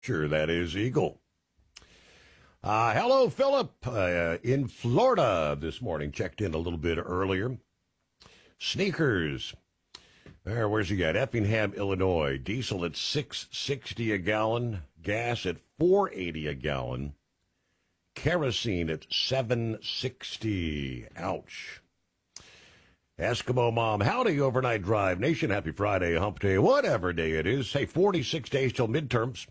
Sure, that is Eagle. Hello, Philip, in Florida this morning. Checked in a little bit earlier. Sneakers. Where's he at? Effingham, Illinois. Diesel at $6.60 a gallon. Gas at $4.80 a gallon. Kerosene at $7.60. Ouch. Eskimo Mom, howdy, overnight drive. Nation, happy Friday, hump day, whatever day it is. Hey, 46 days till midterms.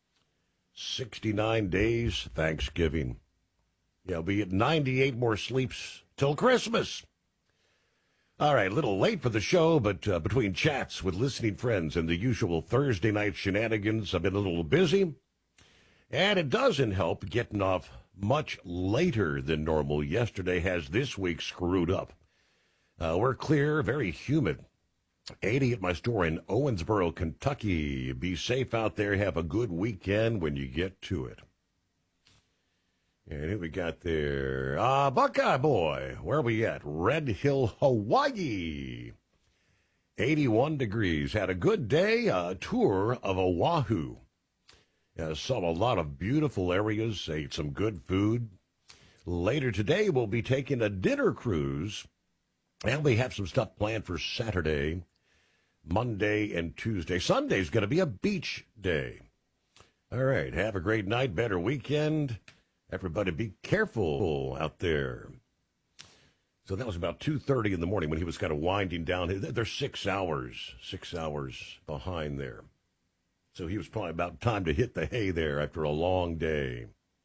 69 days, Thanksgiving. Yeah, we'll be at 98 more sleeps till Christmas. All right, a little late for the show, but between chats with listening friends and the usual Thursday night shenanigans, I've been a little busy. And it doesn't help getting off much later than normal. Yesterday has this week screwed up. We're clear, very humid. 80 at my store in Owensboro, Kentucky. Be safe out there. Have a good weekend when you get to it. And who we got there? Buckeye Boy. Where are we at? Red Hill, Hawaii. 81 degrees. Had a good day. A tour of Oahu. Saw a lot of beautiful areas. Ate some good food. Later today, we'll be taking a dinner cruise. And we have some stuff planned for Saturday, Monday, and Tuesday. Sunday's going to be a beach day. All right, have a great night, better weekend. Everybody be careful out there. So that was about 2:30 in the morning when he was kind of winding down. They're 6 hours behind there. So he was probably about time to hit the hay there after a long day.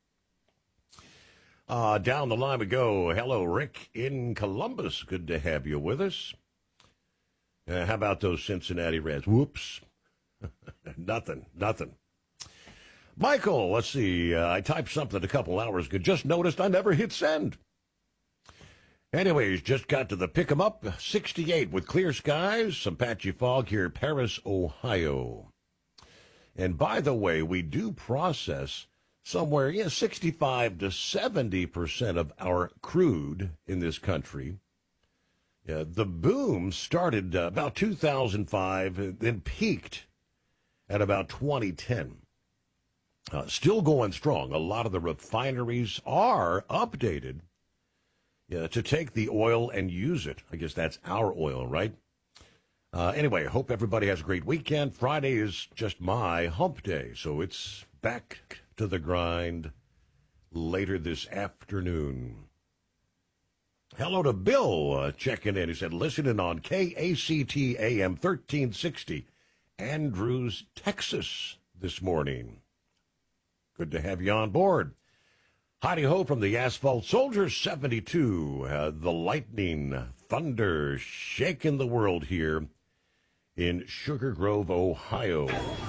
Down the line we go. Hello, Rick in Columbus. Good to have you with us. How about those Cincinnati Reds? Whoops. Nothing. Michael, let's see. I typed something a couple hours ago. Just noticed I never hit send. Anyways, just got to the pick 'em up. 68 with clear skies. Some patchy fog here, Paris, Ohio. And by the way, we do process somewhere, 65 to 70% of our crude in this country. The boom started about 2005, then peaked at about 2010. Still going strong. A lot of the refineries are updated to take the oil and use it. I guess that's our oil, right? Anyway, hope everybody has a great weekend. Friday is just my hump day, so it's back to the grind later this afternoon. Hello to Bill checking in. He said, listening on KACT AM 1360, Andrews, Texas this morning. Good to have you on board. Howdy-ho from the Asphalt Soldiers 72. The lightning, thunder, shaking the world here in Sugar Grove, Ohio.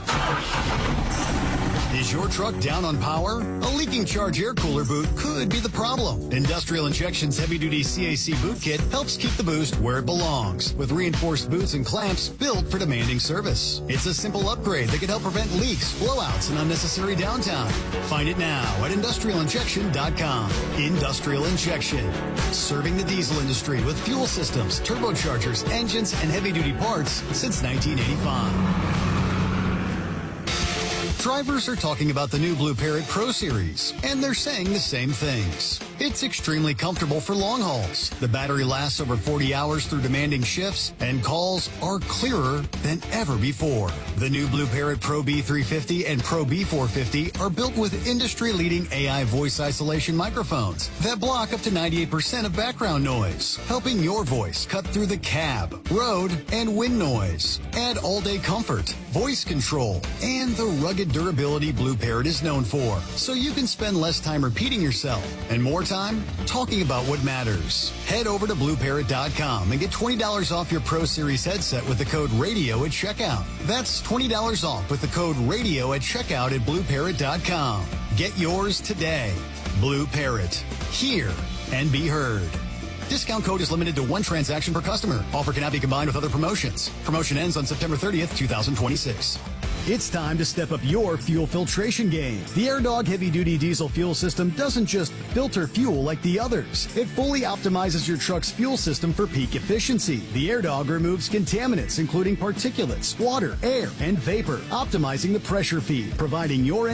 Is your truck down on power? A leaking charge air cooler boot could be the problem. Industrial Injection's heavy-duty CAC boot kit helps keep the boost where it belongs, with reinforced boots and clamps built for demanding service. It's a simple upgrade that can help prevent leaks, blowouts, and unnecessary downtime. Find it now at industrialinjection.com. Industrial Injection, serving the diesel industry with fuel systems, turbochargers, engines, and heavy-duty parts since 1985. Drivers are talking about the new Blue Parrot Pro Series, and they're saying the same things. It's extremely comfortable for long hauls. The battery lasts over 40 hours through demanding shifts, and calls are clearer than ever before. The new Blue Parrot Pro B350 and Pro B450 are built with industry-leading AI voice isolation microphones that block up to 98% of background noise, helping your voice cut through the cab, road, and wind noise. Add all-day comfort, voice control, and the rugged durability Blue Parrot is known for, so you can spend less time repeating yourself and more time talking about what matters. Head over to BlueParrot.com and get $20 off your Pro Series headset with the code RADIO at checkout. That's $20 off with the code RADIO at checkout at BlueParrot.com. Get yours today. Blue Parrot. Hear and be heard. Discount code is limited to one transaction per customer. Offer cannot be combined with other promotions. Promotion ends on September 30th, 2026. It's time to step up your fuel filtration game. The AirDog heavy-duty diesel fuel system doesn't just filter fuel like the others. It fully optimizes your truck's fuel system for peak efficiency. The AirDog removes contaminants, including particulates, water, air, and vapor, optimizing the pressure feed, providing your